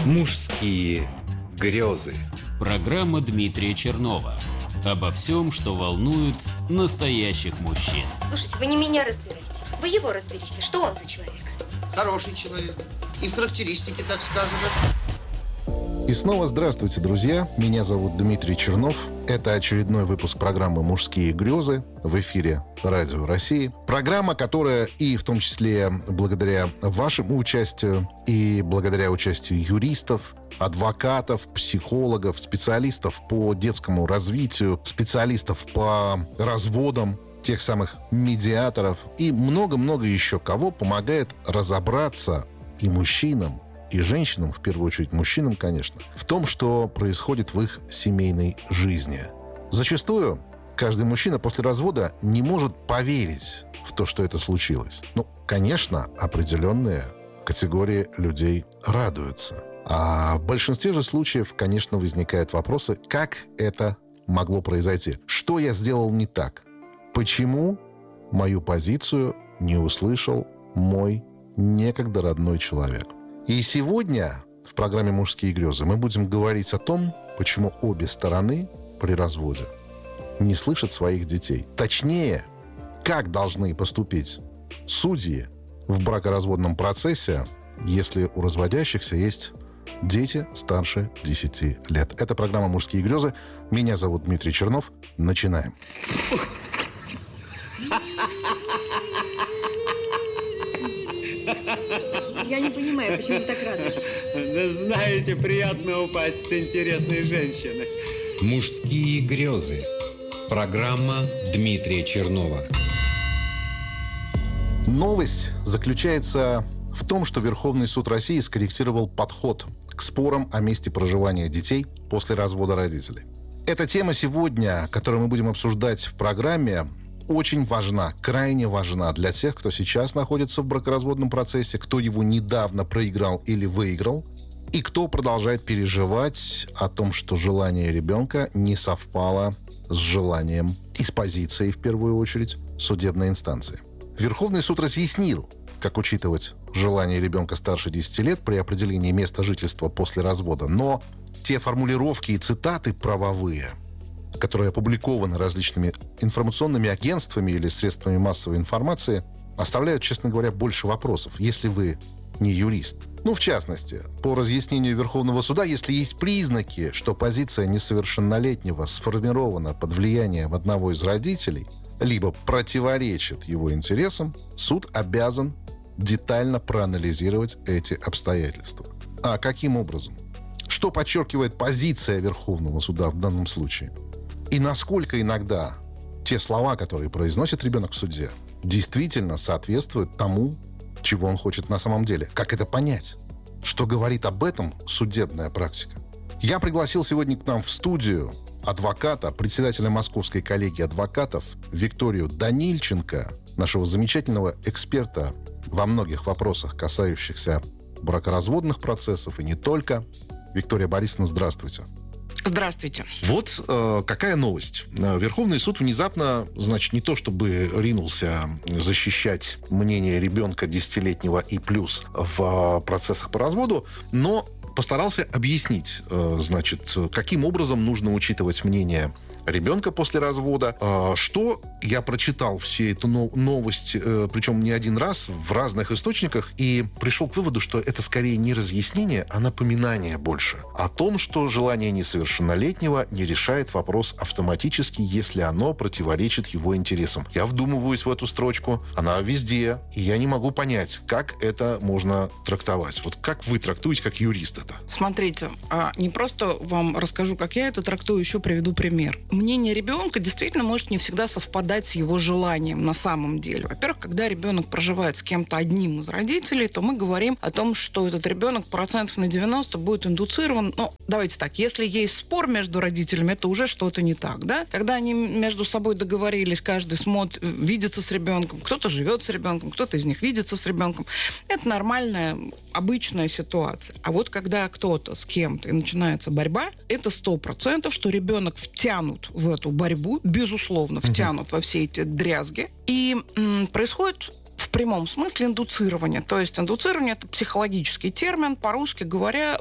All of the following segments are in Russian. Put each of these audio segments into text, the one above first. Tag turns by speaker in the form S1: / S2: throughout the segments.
S1: Мужские грезы.
S2: Программа Дмитрия Чернова. Обо всем, что волнует настоящих мужчин.
S3: Слушайте, вы не меня разбираете. Вы его разберите. Что он за человек?
S4: Хороший человек. И в характеристике так сказано.
S5: И снова здравствуйте, друзья. Меня зовут Дмитрий Чернов. Это очередной выпуск программы «Мужские грезы» в эфире Радио России. Программа, которая и в том числе благодаря вашему участию, и благодаря участию юристов, адвокатов, психологов, специалистов по детскому развитию, специалистов по разводам, тех самых медиаторов и много-много еще кого помогает разобраться и мужчинам, и женщинам, в первую очередь мужчинам, конечно, в том, что происходит в их семейной жизни. Зачастую каждый мужчина после развода не может поверить в то, что это случилось. Ну, конечно, определенные категории людей радуются. А в большинстве же случаев, конечно, возникают вопросы, как это могло произойти? Что я сделал не так? Почему мою позицию не услышал мой некогда родной человек? И сегодня в программе «Мужские грезы» мы будем говорить о том, почему обе стороны при разводе не слышат своих детей. Точнее, как должны поступить судьи в бракоразводном процессе, если у разводящихся есть дети старше 10 лет. Это программа «Мужские грезы». Меня зовут Дмитрий Чернов. Начинаем.
S3: Я не понимаю, почему вы так радуетесь?
S6: Да знаете, приятно упасть с интересной женщиной.
S1: Мужские грезы. Программа Дмитрия Чернова.
S5: Новость заключается в том, что Верховный суд России скорректировал подход к спорам о месте проживания детей после развода родителей. Эта тема сегодня, которую мы будем обсуждать в программе, очень важна, крайне важна для тех, кто сейчас находится в бракоразводном процессе, кто его недавно проиграл или выиграл, и кто продолжает переживать о том, что желание ребенка не совпало с желанием и с позицией, в первую очередь, судебной инстанции. Верховный суд разъяснил, как учитывать желание ребенка старше 10 лет при определении места жительства после развода, но те формулировки и цитаты правовые, которые опубликованы различными информационными агентствами или средствами массовой информации, оставляют, честно говоря, больше вопросов, если вы не юрист. Ну, в частности, по разъяснению Верховного суда, если есть признаки, что позиция несовершеннолетнего сформирована под влиянием одного из родителей, либо противоречит его интересам, суд обязан детально проанализировать эти обстоятельства. А каким образом? Что подчеркивает позиция Верховного суда в данном случае? И насколько иногда те слова, которые произносит ребенок в суде, действительно соответствуют тому, чего он хочет на самом деле? Как это понять? Что говорит об этом судебная практика? Я пригласил сегодня к нам в студию адвоката, председателя Московской коллегии адвокатов Викторию Данильченко, нашего замечательного эксперта во многих вопросах, касающихся бракоразводных процессов и не только. Виктория Борисовна, здравствуйте.
S7: Здравствуйте.
S5: Вот какая новость. Верховный суд внезапно, значит, не то чтобы ринулся защищать мнение ребенка 10-летнего и плюс в процессах по разводу, но постарался объяснить, значит, каким образом нужно учитывать мнение ребенка после развода. Что я прочитал все эту новость, причем не один раз, в разных источниках, и пришел к выводу, что это скорее не разъяснение, а напоминание больше о том, что желание несовершеннолетнего не решает вопрос автоматически, если оно противоречит его интересам. Я вдумываюсь в эту строчку, она везде, и я не могу понять, как это можно трактовать. Вот как вы трактуете, как юрист это?
S7: Смотрите, не просто вам расскажу, как я это трактую, еще приведу пример. Мнение ребенка действительно может не всегда совпадать с его желанием на самом деле. Во-первых, когда ребенок проживает с кем-то одним из родителей, то мы говорим о том, что этот ребенок процентов на 90 будет индуцирован. Ну, давайте так, если есть спор между родителями, это уже что-то не так, да? Когда они между собой договорились, каждый видится с ребенком, кто-то живет с ребенком, кто-то из них видится с ребенком. Это нормальная, обычная ситуация. А вот когда кто-то с кем-то и начинается борьба, это 100%, что ребенок втянут в эту борьбу, безусловно, втянут во все эти дрязги. И происходит в прямом смысле индуцирование. То есть индуцирование – это психологический термин, по-русски говоря,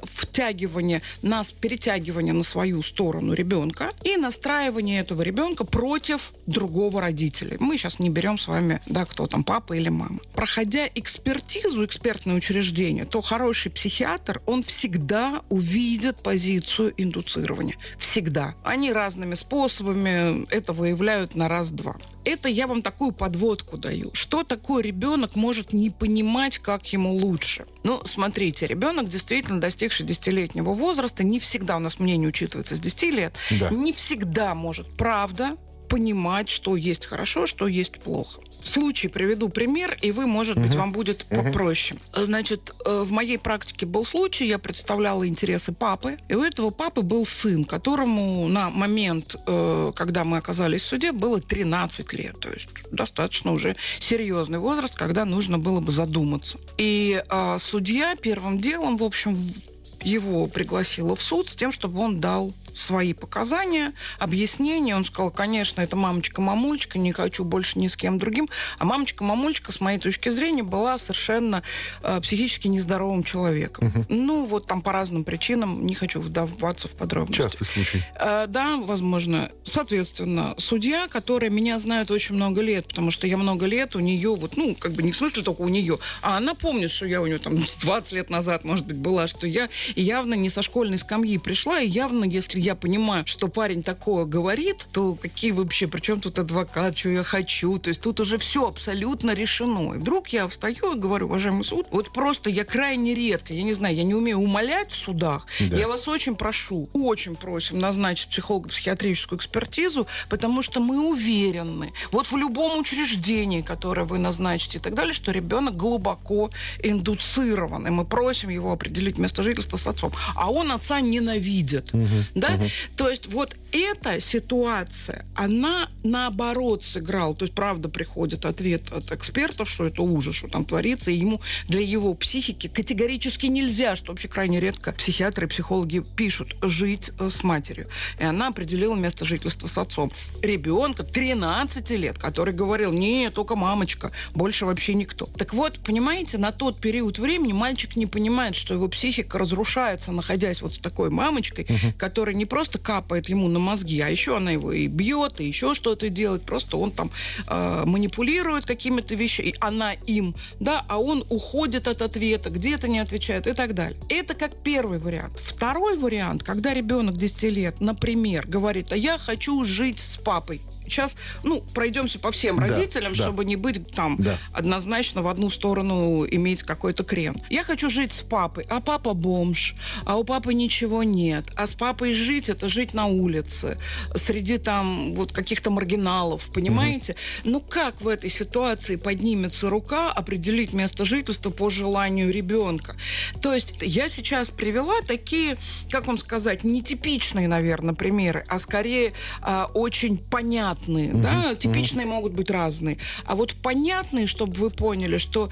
S7: перетягивание на свою сторону ребенка и настраивание этого ребенка против другого родителя. Мы сейчас не берем с вами, кто там, папа или мама. Проходя экспертизу, экспертное учреждение, то хороший психиатр, он всегда увидит позицию индуцирования. Всегда. Они разными способами это выявляют на раз-два. Это я вам такую подводку даю. Что такое ребенок может не понимать, как ему лучше? Смотрите, ребенок, действительно достигший 10-летнего возраста, не всегда, у нас мнение учитывается с 10 лет, не всегда может, правда, понимать, что есть хорошо, что есть плохо. Случай приведу пример, и вы, может быть, вам будет попроще. Значит, в моей практике был случай, я представляла интересы папы, и у этого папы был сын, которому на момент, когда мы оказались в суде, было 13 лет. То есть достаточно уже серьезный возраст, когда нужно было бы задуматься. И судья первым делом, в общем, его пригласила в суд с тем, чтобы он дал свои показания, объяснения. Он сказал, конечно, это мамочка-мамульчика, не хочу больше ни с кем другим. А мамочка-мамульчика, с моей точки зрения, была совершенно психически нездоровым человеком. Там по разным причинам, не хочу вдаваться в подробности.
S5: Частый случай.
S7: Да, возможно. Соответственно, судья, которая меня знает очень много лет, потому что я много лет у нее, не в смысле только у нее, а она помнит, что я у нее 20 лет назад, может быть, была, что я явно не со школьной скамьи пришла, и явно, если я понимаю, что парень такое говорит, то какие вообще, причем тут адвокат, что я хочу, то есть тут уже все абсолютно решено. И вдруг я встаю и говорю, уважаемый суд, просто я крайне редко, я не знаю, я не умею умолять в судах, я вас очень прошу, очень просим назначить психолого-психиатрическую экспертизу, потому что мы уверены, в любом учреждении, которое вы назначите и так далее, что ребенок глубоко индуцирован, и мы просим его определить место жительства с отцом. А он отца ненавидит. То есть эта ситуация, она наоборот сыграла. То есть, правда, приходит ответ от экспертов, что это ужас, что там творится, и ему для его психики категорически нельзя, что вообще крайне редко психиатры и психологи пишут, жить с матерью. И она определила место жительства с отцом. Ребенка 13 лет, который говорил, нет, только мамочка, больше вообще никто. Так вот, понимаете, на тот период времени мальчик не понимает, что его психика разрушается, находясь с такой мамочкой, которая не просто капает ему на мозги, а еще она его и бьет, и еще что-то делает. Просто он там манипулирует какими-то вещами, и она им, а он уходит от ответа, где-то не отвечает и так далее. Это как первый вариант. Второй вариант, когда ребенок 10 лет, например, говорит, а я хочу жить с папой. Сейчас, пройдемся по всем родителям, чтобы не быть однозначно в одну сторону иметь какой-то крен. Я хочу жить с папой, а папа бомж, а у папы ничего нет. А с папой жить – это жить на улице, среди каких-то маргиналов, понимаете? Как в этой ситуации поднимется рука определить место жительства по желанию ребенка? То есть я сейчас привела такие, как вам сказать, нетипичные, наверное, примеры, а скорее очень понятные. Типичные могут быть разные. А понятные, чтобы вы поняли, что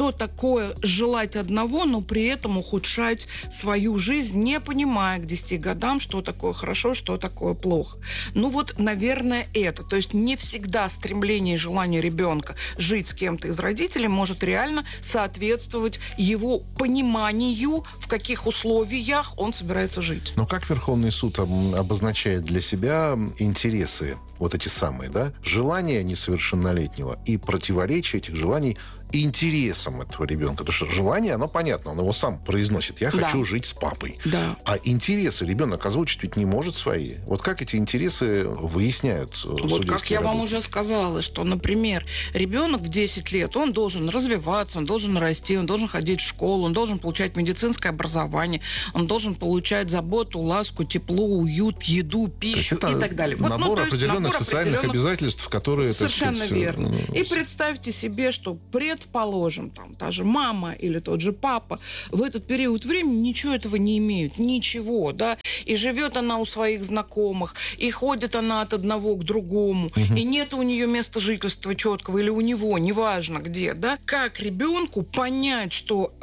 S7: такое желать одного, но при этом ухудшать свою жизнь, не понимая к 10 годам, что такое хорошо, что такое плохо. Наверное, это. То есть не всегда стремление и желание ребенка жить с кем-то из родителей может реально соответствовать его пониманию, в каких условиях он собирается жить.
S5: Но как Верховный суд обозначает для себя интересы, эти самые, желания несовершеннолетнего и противоречия этих желаний интересам этого ребенка. Потому что желание, оно понятно, он его сам произносит. Я хочу жить с папой.
S7: Да.
S5: А интересы ребенок озвучить ведь не может свои. Как эти интересы выясняют судейские
S7: как я
S5: работы?
S7: вам уже сказала, что, например, ребенок в 10 лет, он должен развиваться, он должен расти, он должен ходить в школу, он должен получать медицинское образование, он должен получать заботу, ласку, тепло, уют, еду, пищу и так далее.
S5: Набор определенных социальных обязательств, которые...
S7: Совершенно верно. И представьте себе, что предположим, та же мама или тот же папа в этот период времени ничего этого не имеют. Ничего, И живет она у своих знакомых, и ходит она от одного к другому, и нет у нее места жительства четкого, или у него, неважно где, Как ребенку понять, что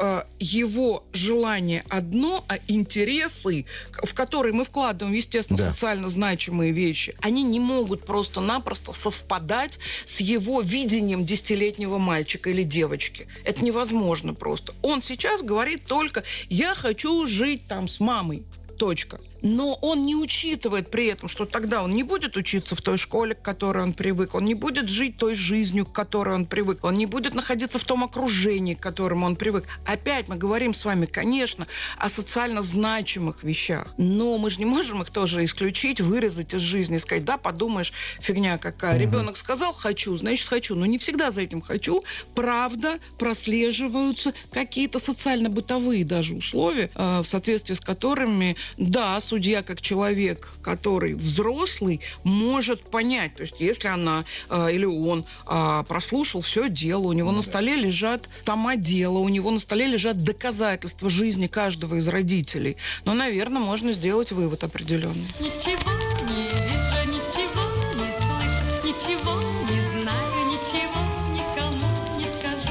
S7: его желание одно, а интересы, в которые мы вкладываем, естественно, социально значимые вещи, они не могут просто-напросто совпадать с его видением 10-летнего мальчика или девочки. Это невозможно просто. Он сейчас говорит только «я хочу жить там с мамой». Точка. Но он не учитывает при этом, что тогда он не будет учиться в той школе, к которой он привык, он не будет жить той жизнью, к которой он привык, он не будет находиться в том окружении, к которому он привык. Опять мы говорим с вами, конечно, о социально значимых вещах, но мы же не можем их тоже исключить, вырезать из жизни и сказать, да, подумаешь, фигня какая. Ребенок сказал «хочу», значит «хочу». Но не всегда за этим «хочу». Правда, прослеживаются какие-то социально-бытовые даже условия, в соответствии с которыми, да, судья, как человек, который взрослый, может понять. То есть, если она или он прослушал все дело, у него на столе лежат тома дела, у него на столе лежат доказательства жизни каждого из родителей. Но, наверное, можно сделать вывод определенный.
S8: Ничего не вижу, ничего не слышу, ничего не знаю, ничего никому не скажу.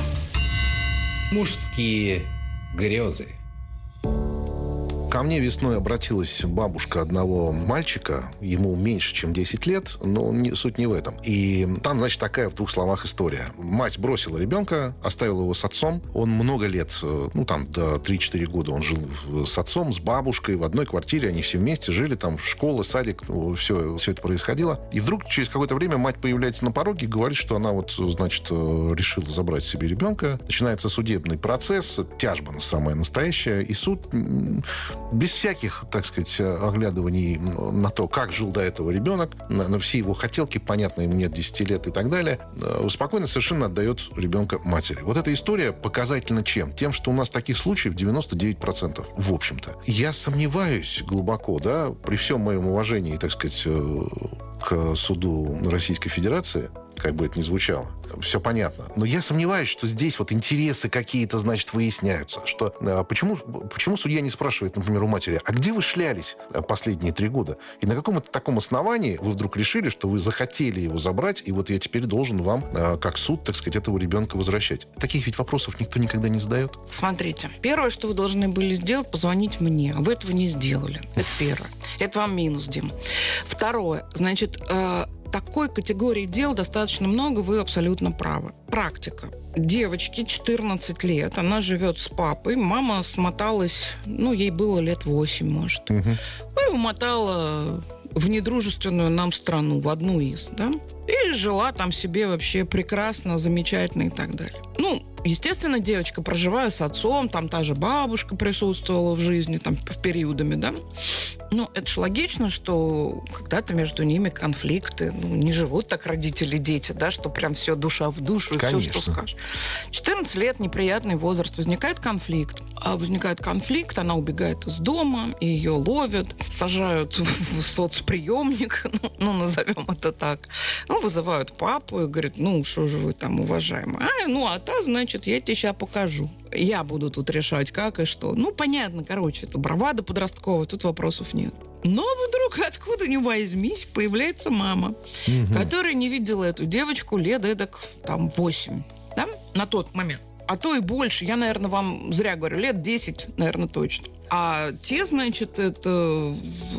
S1: Мужские грезы.
S5: Ко мне весной обратилась бабушка одного мальчика, ему меньше, чем 10 лет, но суть не в этом. И там, значит, такая в 2 словах история. Мать бросила ребенка, оставила его с отцом. Он много лет, до 3-4 года он жил с отцом, с бабушкой в одной квартире. Они все вместе жили, там школа, садик, все это происходило. И вдруг через какое-то время мать появляется на пороге и говорит, что она решила забрать себе ребенка. Начинается судебный процесс, тяжба самая настоящая, и суд без всяких, так сказать, оглядываний на то, как жил до этого ребенок, на все его хотелки, понятно, ему нет 10 лет и так далее, спокойно совершенно отдает ребенка матери. Вот эта история показательна чем? Тем, что у нас таких случаев 99%, в общем-то. Я сомневаюсь глубоко, да, при всем моем уважении, так сказать, к суду Российской Федерации, как бы это ни звучало, все понятно. Но я сомневаюсь, что здесь вот интересы какие-то, значит, выясняются. Что, почему судья не спрашивает, например, у матери, а где вы шлялись последние 3 года? И на каком-то таком основании вы вдруг решили, что вы захотели его забрать, и вот я теперь должен вам, как суд, так сказать, этого ребенка возвращать. Таких ведь вопросов никто никогда не задает.
S7: Смотрите, первое, что вы должны были сделать, позвонить мне. Вы этого не сделали. Это первое. Это вам минус, Дим. Второе, значит, такой категории дел достаточно много, вы абсолютно правы. Практика. Девочке 14 лет, она живет с папой, мама смоталась, ей было лет 8, может. И умотала в недружественную нам страну, в одну из, да? И жила там себе вообще прекрасно, замечательно и так далее. Естественно, девочка, проживая с отцом, там та же бабушка присутствовала в жизни, там, в периодами, да? Это ж логично, что когда-то между ними конфликты. Не живут так родители, дети, да, что прям все душа в душу, и все, что скажешь. 14 лет, неприятный возраст, возникает конфликт. Она убегает из дома, и ее ловят, сажают в соцприемник, назовем это так. Вызывают папу и говорят, что же вы там, уважаемый? Значит, я тебе сейчас покажу. Я буду тут решать, как и что. Понятно, это бравада подростковая, тут вопросов нет. Но вдруг, откуда ни возьмись, появляется мама, которая не видела эту девочку лет эдак 8, да, на тот момент. А то и больше. Я, наверное, вам зря говорю, лет 10, наверное, точно. А те, значит, это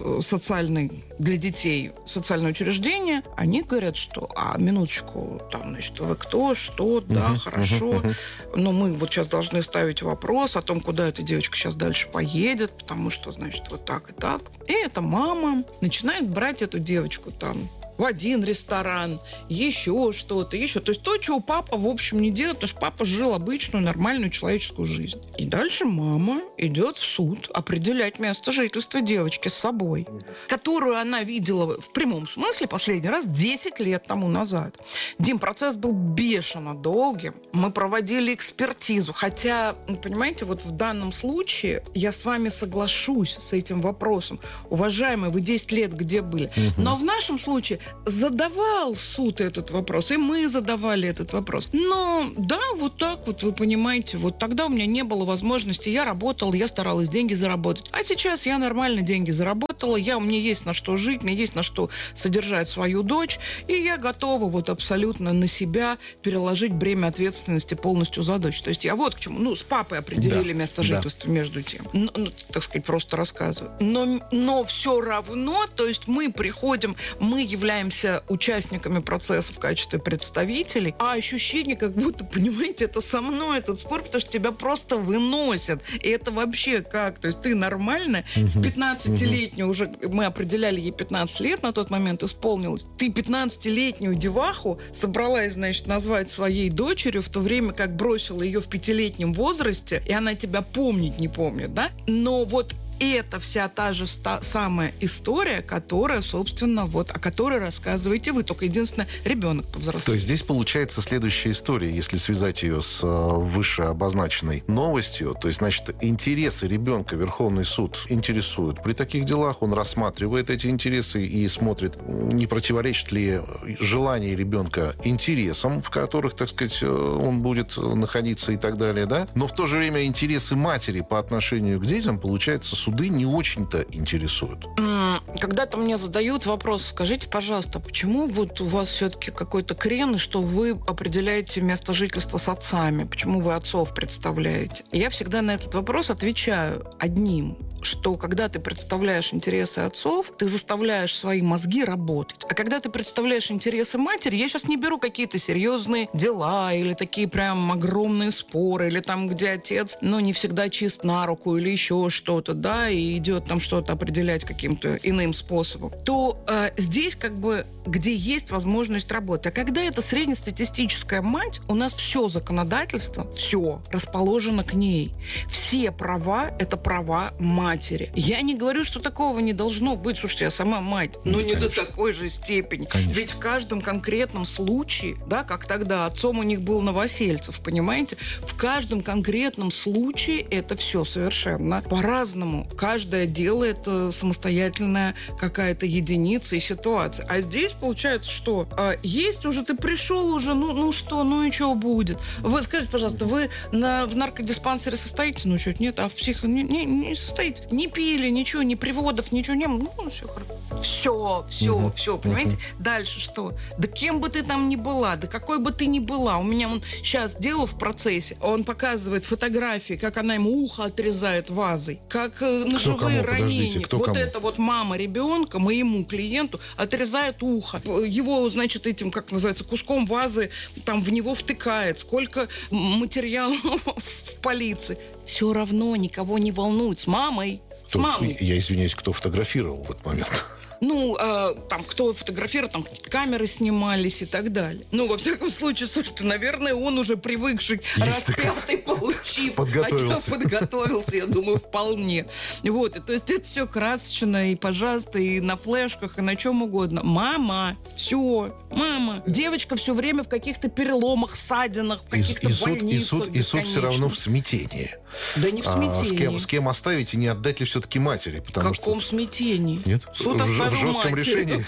S7: для детей социальное учреждение, они говорят, что, минуточку, значит, вы кто, что, да, хорошо. Но мы вот сейчас должны ставить вопрос о том, куда эта девочка сейчас дальше поедет, потому что, значит, вот так и так. И эта мама начинает брать эту девочку там в один ресторан, еще что-то, еще. То есть то, чего папа, в общем, не делает, потому что папа жил обычную, нормальную человеческую жизнь. И дальше мама идет в суд определять место жительства девочки с собой, которую она видела в прямом смысле последний раз 10 лет тому назад. Дим, процесс был бешено долгим. Мы проводили экспертизу. Хотя, понимаете, вот в данном случае я с вами соглашусь с этим вопросом. Уважаемые, вы 10 лет где были? Но в нашем случае задавал суд этот вопрос, и мы задавали этот вопрос. Но да, вот так вот, вы понимаете, вот тогда у меня не было возможности, я работала, я старалась деньги заработать. А сейчас я нормально деньги заработала, у меня есть на что жить, мне есть на что содержать свою дочь, и я готова вот абсолютно на себя переложить бремя ответственности полностью за дочь. То есть я вот к чему. С папой определили место жительства между тем. Так сказать, просто рассказываю. Но все равно, то есть мы приходим, мы являемся являемся участниками процесса в качестве представителей, а ощущение, как будто, понимаете, это со мной этот спор, потому что тебя просто выносят. И это вообще как? То есть ты нормально, с 15-летней уже, мы определяли ей 15 лет на тот момент исполнилось, ты 15-летнюю деваху собралась, значит, назвать своей дочерью, в то время как бросила ее в 5-летнем возрасте, и она тебя помнить не помнит, да? Но вот это вся та же самая история, которая, собственно, вот, о которой рассказываете вы. Только единственное, ребенок повзрослел.
S5: То есть здесь получается следующая история, если связать ее с выше обозначенной новостью. То есть, значит, интересы ребенка Верховный суд интересует. При таких делах он рассматривает эти интересы и смотрит, не противоречит ли желание ребенка интересам, в которых, так сказать, он будет находиться и так далее, да? Но в то же время интересы матери по отношению к детям, получается, суды не очень-то интересуют.
S7: Когда-то мне задают вопрос, скажите, пожалуйста, почему вот у вас все-таки какой-то крен, что вы определяете место жительства с отцами? Почему вы отцов представляете? Я всегда на этот вопрос отвечаю одним, что когда ты представляешь интересы отцов, ты заставляешь свои мозги работать. А когда ты представляешь интересы матери, я сейчас не беру какие-то серьезные дела или такие прям огромные споры, или там, где отец, не всегда чист на руку или еще что-то, да, и идет там что-то определять каким-то иным способом, то здесь как бы, где есть возможность работы. А когда это среднестатистическая мать, у нас все законодательство, все расположено к ней. Все права – это права матери. Я не говорю, что такого не должно быть. Слушайте, я сама мать, но не до такой же степени. Конечно. Ведь в каждом конкретном случае, да, как тогда отцом у них был Новосельцев, понимаете, в каждом конкретном случае это все совершенно по-разному. Каждое дело – это самостоятельная какая-то единица и ситуация. А здесь получается, что есть уже, ты пришел уже, что и что будет? Вы скажите, пожалуйста, вы в наркодиспансере состоите? Что-то нет, а в не состоите? Не пили, ничего, ни приводов, ничего не было. Все хорошо. Все, понимаете? Дальше что? Да кем бы ты там ни была, да какой бы ты ни была. У меня сейчас дело в процессе, он показывает фотографии, как она ему ухо отрезает вазой, как ножевые ранения. Это вот мама ребенка моему клиенту отрезает ухо. Его, значит, этим, как называется, куском вазы там в него втыкает. Сколько материала в полиции. Все равно никого не волнует. С мамой.
S5: Я извиняюсь, кто фотографировал в этот момент?
S7: Там, кто фотографировал, там какие-то камеры снимались и так далее. Во всяком случае, слушайте, наверное, он уже привыкший, распятый, получив. Подготовился, я думаю, вполне. Вот, и, то есть это все красочно, и, пожалуйста, и на флешках, и на чем угодно. Мама, все, мама. Девочка все время в каких-то переломах, ссадинах, в каких-то больницах.
S5: И суд все равно в смятении.
S7: Да не в смятении.
S5: С кем оставить и не отдать ли все-таки матери?
S7: В каком смятении?
S5: Нет?
S7: Суд
S5: в жестком
S7: матери.
S5: Решении?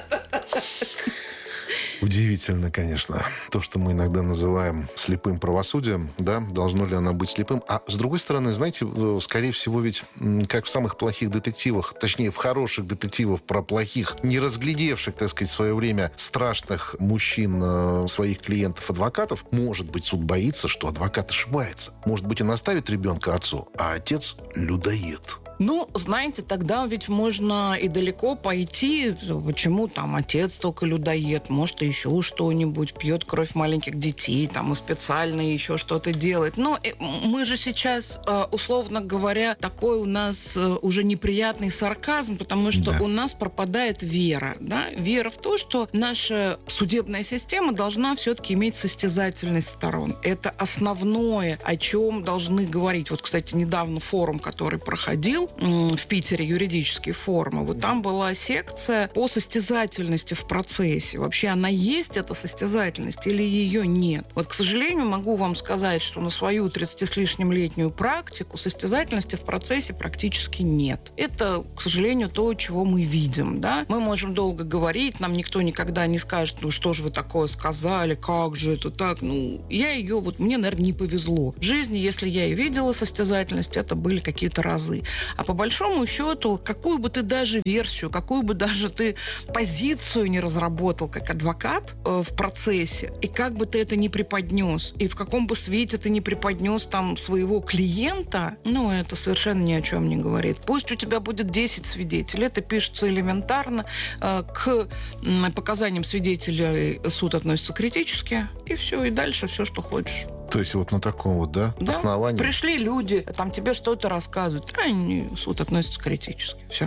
S5: Удивительно, конечно, то, что мы иногда называем слепым правосудием, да, должно ли оно быть слепым? А с другой стороны, знаете, скорее всего, ведь как в самых плохих детективах, точнее, в хороших детективах про плохих, не разглядевших, так сказать, в свое время страшных мужчин, своих клиентов-адвокатов, может быть, суд боится, что адвокат ошибается. Может быть, он оставит ребенка отцу, а отец людоед.
S7: Знаете, тогда ведь можно и далеко пойти. Почему там отец только людоед? Может, еще что-нибудь, пьет кровь маленьких детей, там и специально еще что-то делает. Но мы же сейчас, условно говоря, такой у нас уже неприятный сарказм, потому что у нас пропадает вера. Да? Вера в то, что наша судебная система должна все-таки иметь состязательность сторон. Это основное, о чем должны говорить. Вот, кстати, недавно форум, который проходил в Питере, юридические форумы, вот там была секция по состязательности в процессе. Вообще она есть, эта состязательность, или ее нет? Вот, к сожалению, могу вам сказать, что на свою 30 с лишним летнюю практику состязательности в процессе практически нет. Это, к сожалению, то, чего мы видим. Да? Мы можем долго говорить, нам никто никогда не скажет, что же вы такое сказали, как же это так? Я ее, мне, наверное, не повезло. В жизни, если я и видела состязательность, это были какие-то разы. А по большому счету, какую бы ты даже версию, какую бы даже ты позицию не разработал как адвокат в процессе, и как бы ты это ни преподнес, и в каком бы свете ты не преподнес там своего клиента, ну, это совершенно ни о чем не говорит. Пусть у тебя будет 10 свидетелей, это пишется элементарно, к показаниям свидетелей суд относится критически, и все, и дальше все, что хочешь.
S5: То есть вот на таком вот, да,
S7: Да?
S5: основании.
S7: Пришли люди, там тебе что-то рассказывают, а суд относится критически. Все.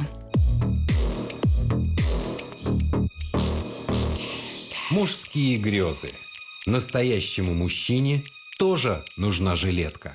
S1: Мужские грезы. Настоящему мужчине тоже нужна жилетка.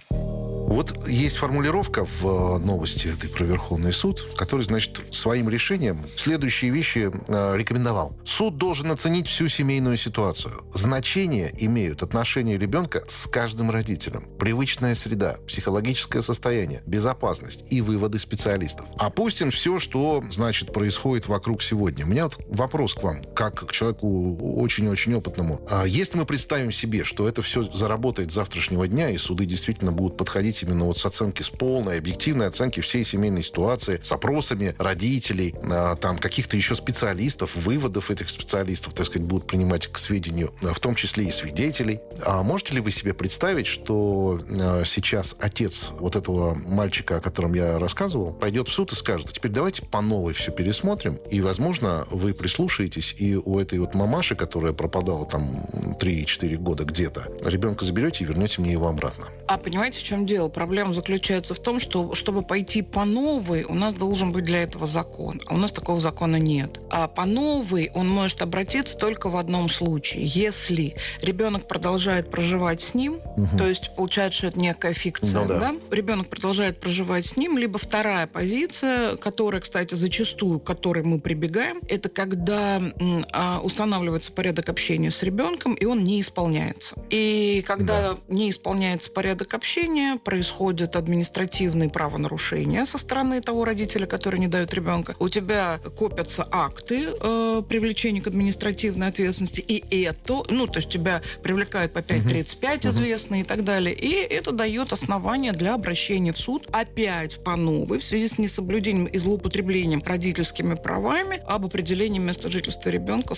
S5: Вот есть формулировка в новости этой про Верховный суд, который, значит, своим решением следующие вещи рекомендовал. Суд должен оценить всю семейную ситуацию. Значение имеют отношения ребенка с каждым родителем. Привычная среда, психологическое состояние, безопасность и выводы специалистов. Опустим все, что, значит, происходит вокруг сегодня. У меня вот вопрос к вам, как к человеку очень-очень опытному. Если мы представим себе, что это все заработает с завтрашнего дня, и суды действительно будут подходить именно вот с оценки, с полной, объективной оценки всей семейной ситуации, с опросами родителей, там, каких-то еще специалистов, выводов этих специалистов, так сказать, будут принимать к сведению, в том числе и свидетелей. А можете ли вы себе представить, что сейчас отец вот этого мальчика, о котором я рассказывал, пойдет в суд и скажет: а теперь давайте по новой все пересмотрим, и, возможно, вы прислушаетесь, и у этой вот мамаши, которая пропадала там 3-4 года где-то, ребенка заберете и вернете мне его обратно.
S7: А понимаете, в чем дело? Проблема заключается в том, что, чтобы пойти по новой, у нас должен быть для этого закон. А у нас такого закона нет. А по новой он может обратиться только в одном случае. Если ребенок продолжает проживать с ним, то есть получается, что это некая фикция, да? Ребенок продолжает проживать с ним, либо вторая позиция, которая, кстати, зачастую, к которой мы прибегаем, это когда устанавливается порядок общения с ребенком, и он не исполняется. И когда не исполняется порядок общения, происходят административные правонарушения со стороны того родителя, который не дает ребенка. У тебя копятся акты привлечения к административной ответственности, и это, ну, то есть тебя привлекают по 5.35 известные и так далее, и это дает основание для обращения в суд опять по новой в связи с несоблюдением и злоупотреблением родительскими правами об определении места жительства ребенка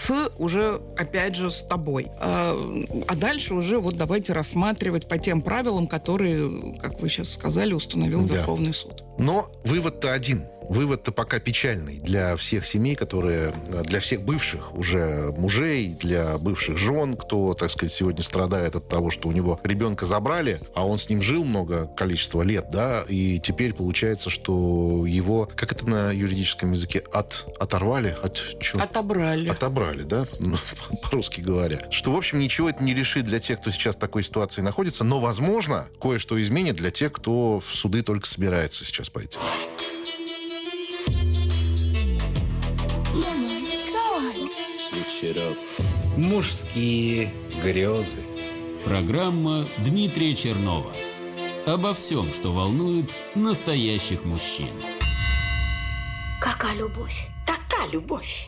S7: уже, опять же, с тобой. А дальше уже вот давайте рассматривать по тем правилам, которые, как вы сейчас сказали, установил Верховный суд.
S5: Но вывод-то один. Вывод-то пока печальный для всех семей, для всех бывших уже мужей, для бывших жен, кто, так сказать, сегодня страдает от того, что у него ребенка забрали, а он с ним жил много количества лет, да, и теперь получается, что его, как это на юридическом языке, оторвали? Отобрали. Отобрали, да, по-русски говоря. Что, в общем, ничего это не решит для тех, кто сейчас в такой ситуации находится, но, возможно, кое-что изменит для тех, кто в суды только собирается сейчас пойти.
S1: Мужские грезы.
S2: Программа Дмитрия Чернова. Обо всем, что волнует настоящих мужчин.
S3: Какая любовь? Такая любовь.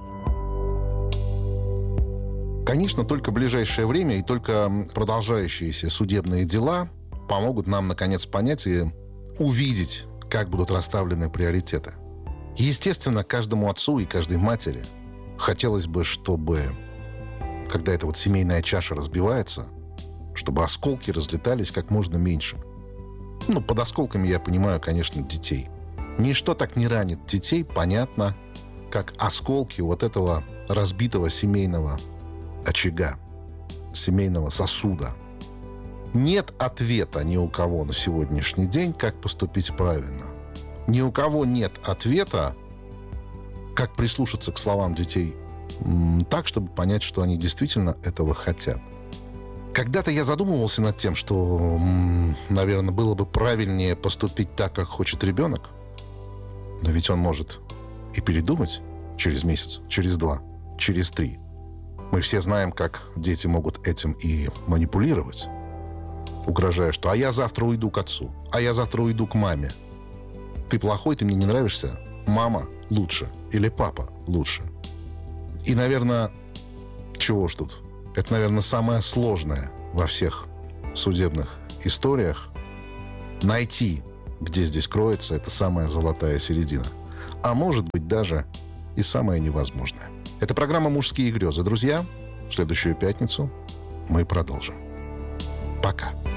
S5: Конечно, только ближайшее время и только продолжающиеся судебные дела помогут нам, наконец, понять и увидеть, как будут расставлены приоритеты. Естественно, каждому отцу и каждой матери хотелось бы, чтобы, когда эта вот семейная чаша разбивается, чтобы осколки разлетались как можно меньше. Ну, под осколками я понимаю, конечно, детей. Ничто так не ранит детей, понятно, как осколки вот этого разбитого семейного очага, семейного сосуда. Нет ответа ни у кого на сегодняшний день, как поступить правильно. Ни у кого нет ответа, как прислушаться к словам детей так, чтобы понять, что они действительно этого хотят. Когда-то я задумывался над тем, что, наверное, было бы правильнее поступить так, как хочет ребенок. Но ведь он может и передумать через месяц, через 2, через 3. Мы все знаем, как дети могут этим и манипулировать, угрожая, что «а я завтра уйду к отцу», «а я завтра уйду к маме». «Ты плохой, ты мне не нравишься, мама лучше» или «папа лучше». И, наверное, чего ж тут? Это, наверное, самое сложное во всех судебных историях — найти где здесь кроется эта самая золотая середина. А может быть, даже и самое невозможное. Это программа «Мужские грезы». Друзья, в следующую пятницу мы продолжим. Пока.